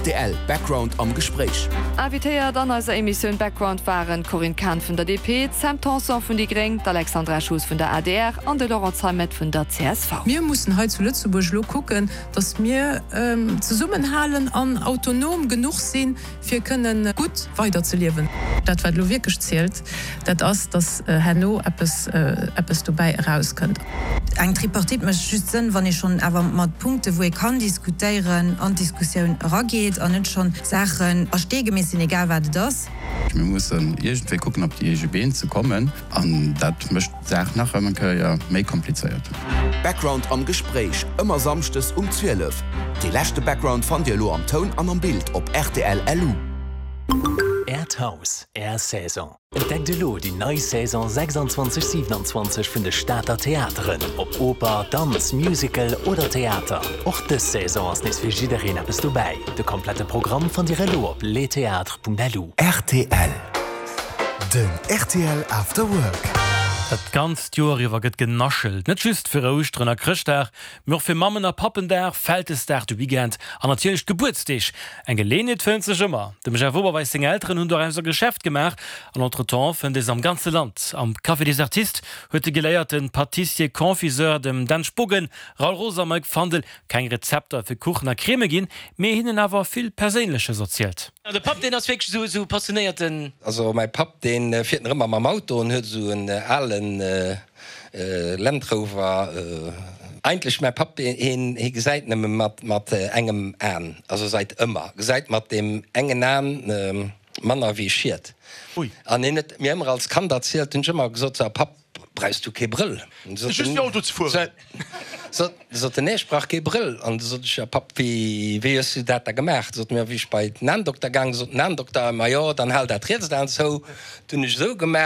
RTL Background am Gespräch. Avitéier dann als Emission Background waren Corinne Kahn von der DP, Sam Thomson von die Greng, Alexandra Schuss von der ADR und der Laurence Heimet von der CSV. Wir mussten heute zu Lützeburg gucken, dass wir zusammenhalten an autonom genug sind, wir können gut weiterzuleben. Das war wirklich zählt, das ist, dass Hanno etwas dabei rauskommt. Ein Tripartit muss just sinn, wann ich schon aber mat Punkte, wo ich kann diskutieren, an Diskussion rageht, an nicht schon Sachen erstegemäß egal was das. Wir müssen irgendwie gucken, ob die EGB zu kommen, und das möchte Sachen nachher man kann ja mehr kompliziert. Background am Gespräch, immer samstes 12. Die letzte Background von dir am Ton an am Bild op RTL LU. Erdhaus, Saison. Entdeck de lo die neue Saison 26/27 vun de Staater Theateren, op Oper, Dance, Musical oder Theater. Och des Saison ass nes fir jiderin bist du bei. De komplette Programm von dir lo op letheatre.lu. RTL. Den RTL After Work. Et ganz Jori war gët genaschelt, net just fir Ostrnner Christch, mir fir Mammen a Pappen der fällt es der du wiegent an natürlich Geburtsdich. Eng gelehnet fën sech immer. Dem Woberweis seg Eltern hun so Geschäft gemacht an entretemps fën es am ganze Land. Am Café des Artistes huet de geléierten Patissier Konfiseur dem Dan Spuggen, Raul Rosa Mike Fandel, kein Rezepter fir Kuchener Creme gin, mé hinnen awer viel Perélesches erzielt. De Pap den asé so passionierten. Also mein Pap den fir immer am Auto und huet so allen Land Rover eigentlich mein Pap gesäit mat engem an, also seit immer gesäit mat dem engen an Manner wie schiiert. An net mir immer als Kan erzählt hun immer gesot Pap breist du ke Brill. So den sprach ge Brill an Pap wie du dat da gemacht so mir wie bei Nandoktor gang so Nandoktor Major dann halt der so dun ich so gemacht.